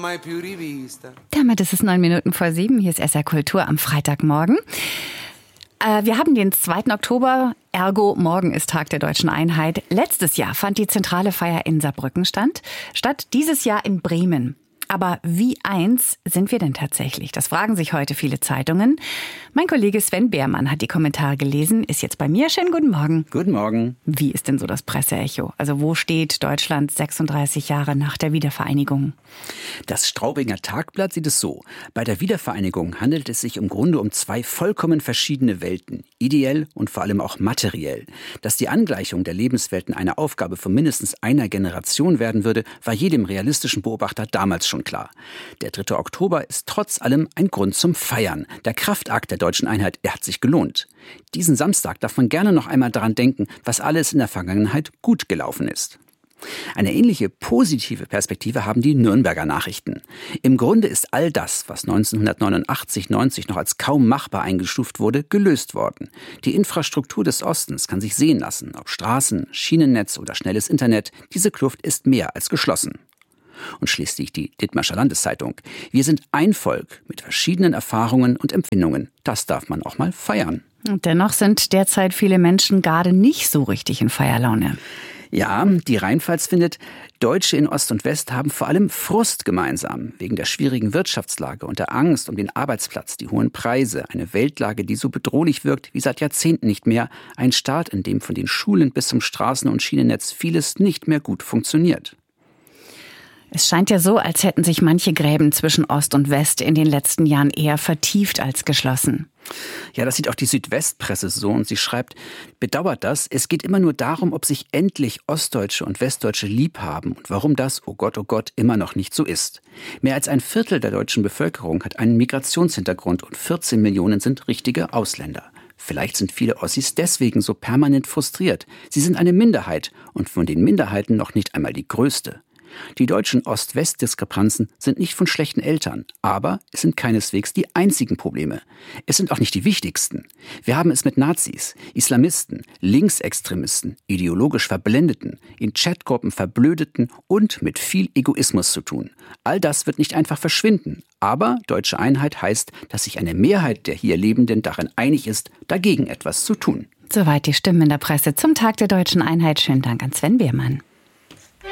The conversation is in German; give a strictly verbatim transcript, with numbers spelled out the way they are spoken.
mai più rivista. Damit ist es neun Minuten vor sieben. Hier ist S R Kultur am Freitagmorgen. Äh, wir haben den zweiten Oktober, ergo morgen ist Tag der Deutschen Einheit. Letztes Jahr fand die zentrale Feier in Saarbrücken statt, statt dieses Jahr in Bremen. Aber wie eins sind wir denn tatsächlich? Das fragen sich heute viele Zeitungen. Mein Kollege Sven Beermann hat die Kommentare gelesen, ist jetzt bei mir. Schönen guten Morgen. Guten Morgen. Wie ist denn so das Presseecho? Also wo steht Deutschland sechsunddreißig Jahre nach der Wiedervereinigung? Das Straubinger Tagblatt sieht es so. Bei der Wiedervereinigung handelt es sich im Grunde um zwei vollkommen verschiedene Welten. Ideell und vor allem auch materiell. Dass die Angleichung der Lebenswelten eine Aufgabe von mindestens einer Generation werden würde, war jedem realistischen Beobachter damals schon klar. Der dritte Oktober ist trotz allem ein Grund zum Feiern. Der Kraftakt der deutschen Einheit, er hat sich gelohnt. Diesen Samstag darf man gerne noch einmal daran denken, was alles in der Vergangenheit gut gelaufen ist. Eine ähnliche positive Perspektive haben die Nürnberger Nachrichten. Im Grunde ist all das, was neunzehnhundertneunundachtzig neunzig noch als kaum machbar eingestuft wurde, gelöst worden. Die Infrastruktur des Ostens kann sich sehen lassen, ob Straßen, Schienennetz oder schnelles Internet. Diese Kluft ist mehr als geschlossen. Und schließlich die Dithmarscher Landeszeitung. Wir sind ein Volk mit verschiedenen Erfahrungen und Empfindungen. Das darf man auch mal feiern. Und dennoch sind derzeit viele Menschen gerade nicht so richtig in Feierlaune. Ja, die Rheinpfalz findet, Deutsche in Ost und West haben vor allem Frust gemeinsam. Wegen der schwierigen Wirtschaftslage und der Angst um den Arbeitsplatz, die hohen Preise, eine Weltlage, die so bedrohlich wirkt wie seit Jahrzehnten nicht mehr. Ein Staat, in dem von den Schulen bis zum Straßen- und Schienennetz vieles nicht mehr gut funktioniert. Es scheint ja so, als hätten sich manche Gräben zwischen Ost und West in den letzten Jahren eher vertieft als geschlossen. Ja, das sieht auch die Südwestpresse so und sie schreibt, bedauert das, es geht immer nur darum, ob sich endlich Ostdeutsche und Westdeutsche lieb haben und warum das, oh Gott, oh Gott, immer noch nicht so ist. Mehr als ein Viertel der deutschen Bevölkerung hat einen Migrationshintergrund und vierzehn Millionen sind richtige Ausländer. Vielleicht sind viele Ossis deswegen so permanent frustriert. Sie sind eine Minderheit und von den Minderheiten noch nicht einmal die größte. Die deutschen Ost-West-Diskrepanzen sind nicht von schlechten Eltern, aber es sind keineswegs die einzigen Probleme. Es sind auch nicht die wichtigsten. Wir haben es mit Nazis, Islamisten, Linksextremisten, ideologisch Verblendeten, in Chatgruppen Verblödeten und mit viel Egoismus zu tun. All das wird nicht einfach verschwinden, aber deutsche Einheit heißt, dass sich eine Mehrheit der hier Lebenden darin einig ist, dagegen etwas zu tun. Soweit die Stimmen in der Presse zum Tag der Deutschen Einheit. Schönen Dank an Sven Beermann.